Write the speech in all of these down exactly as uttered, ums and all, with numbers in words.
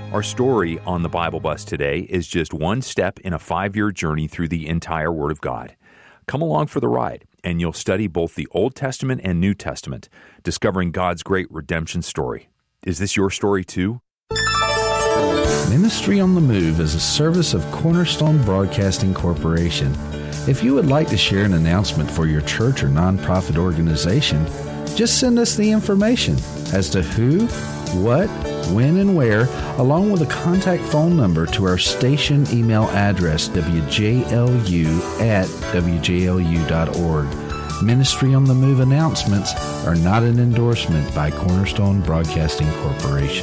Our story on the Bible Bus today is just one step in a five-year journey through the entire Word of God. Come along for the ride, and you'll study both the Old Testament and New Testament, discovering God's great redemption story. Is this your story too? Ministry on the Move is a service of Cornerstone Broadcasting Corporation. If you would like to share an announcement for your church or nonprofit organization, just send us the information as to who, what, when, and where, along with a contact phone number to our station email address, w j l u at w j l u dot org. Ministry on the Move announcements are not an endorsement by Cornerstone Broadcasting Corporation.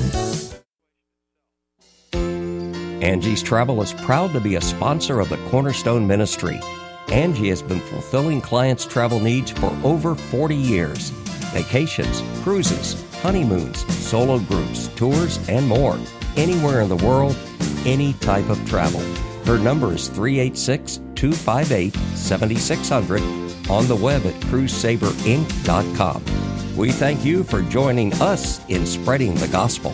Angie's Travel is proud to be a sponsor of the Cornerstone Ministry. Angie has been fulfilling clients' travel needs for over forty years. Vacations, cruises, honeymoons, solo groups, tours, and more. Anywhere in the world, any type of travel. Her number is three eight six, two five eight, seven six zero zero on the web at cruise saver inc dot com. We thank you for joining us in spreading the gospel.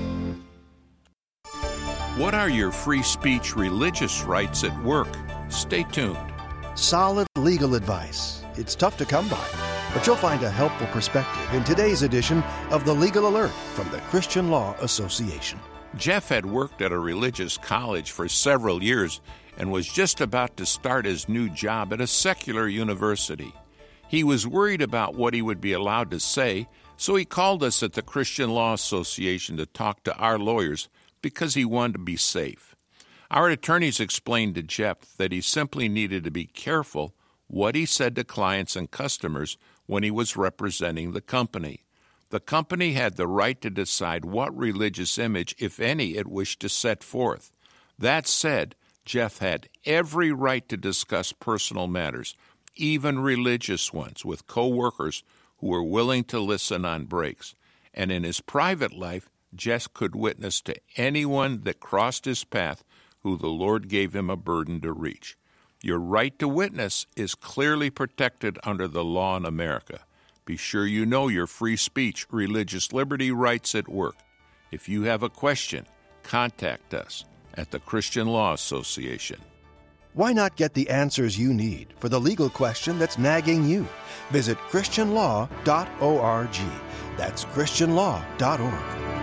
What are your free speech religious rights at work? Stay tuned. Solid legal advice. It's tough to come by, but you'll find a helpful perspective in today's edition of the Legal Alert from the Christian Law Association. Jeff had worked at a religious college for several years and was just about to start his new job at a secular university. He was worried about what he would be allowed to say, so he called us at the Christian Law Association to talk to our lawyers because he wanted to be safe. Our attorneys explained to Jeff that he simply needed to be careful what he said to clients and customers when he was representing the company. The company had the right to decide what religious image, if any, it wished to set forth. That said, Jeff had every right to discuss personal matters, even religious ones, with co-workers who were willing to listen on breaks. And in his private life, Jeff could witness to anyone that crossed his path who the Lord gave him a burden to reach. Your right to witness is clearly protected under the law in America. Be sure you know your free speech, religious liberty rights at work. If you have a question, contact us at the Christian Law Association. Why not get the answers you need for the legal question that's nagging you? Visit christian law dot org. That's christian law dot org.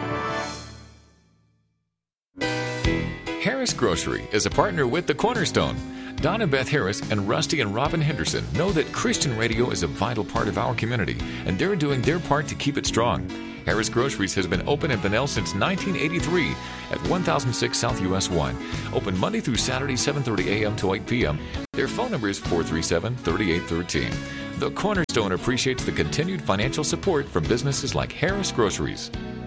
Harris Grocery is a partner with the Cornerstone. Don and Beth Harris and Rusty and Robin Henderson know that Christian radio is a vital part of our community, and they're doing their part to keep it strong. Harris Groceries has been open in Bunnell since nineteen eighty-three at one thousand six South U S one. Open Monday through Saturday, seven thirty a.m. to eight p.m. Their phone number is four three seven, three eight one three. The Cornerstone appreciates the continued financial support from businesses like Harris Groceries.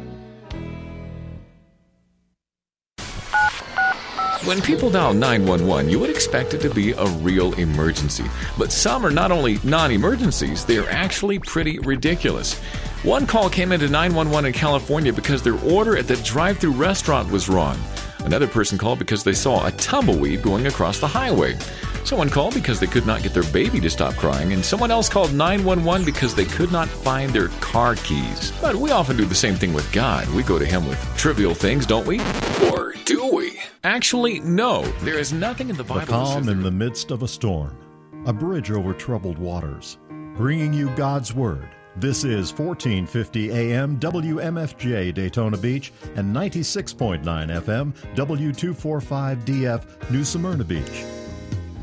When people dial nine one one, you would expect it to be a real emergency. But some are not only non-emergencies, they are actually pretty ridiculous. One call came into nine one one in California because their order at the drive-thru restaurant was wrong. Another person called because they saw a tumbleweed going across the highway. Someone called because they could not get their baby to stop crying, and someone else called nine one one because they could not find their car keys. But we often do the same thing with God. We go to Him with trivial things, don't we? Or do we? Actually, no. There is nothing in the Bible. The calm in the midst of a storm. A bridge over troubled waters. Bringing you God's Word. This is fourteen fifty A M W M F J Daytona Beach and ninety-six point nine F M W two forty-five D F New Smyrna Beach.